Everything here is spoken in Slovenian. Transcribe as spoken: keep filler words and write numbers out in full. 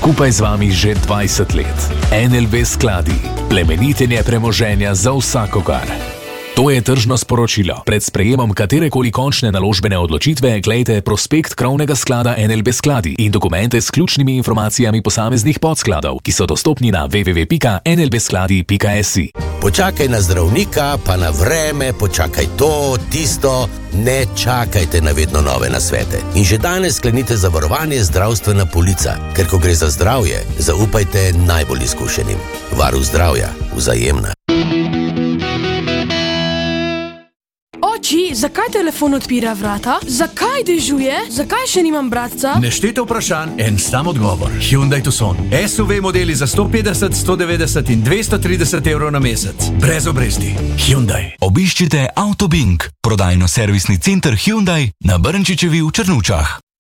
Skupaj z vami že dvajset let. N L B Skladi. Plemenitenje premoženja za vsakogar. To je tržno sporočilo. Pred sprejemom katerekoli končne naložbene odločitve glejte prospekt krovnega sklada N L B Skladi in dokumente s ključnimi informacijami posameznih podskladov, ki so dostopni na w w w pika n l b skladi pika s i. Počakaj na zdravnika, pa na vreme, počakaj to, tisto. Ne čakajte na vedno nove nasvete. In že danes sklenite zavarovanje zdravstvena polica, ker ko gre za zdravje, zaupajte najbolj izkušenim. Varuh zdravja, Vzajemna. Oči, zakaj telefon odpira vrata? Zakaj dežuje? Zakaj še nimam bratca? Neštete vprašanj, en sam odgovor. Hyundai Tucson. S U V modeli za sto petdeset, sto devetdeset in dvesto trideset evrov na mesec. Brez obresti. Hyundai. Obiščite Autobing, prodajno-servisni center Hyundai na Brnčičevi v Črnučah.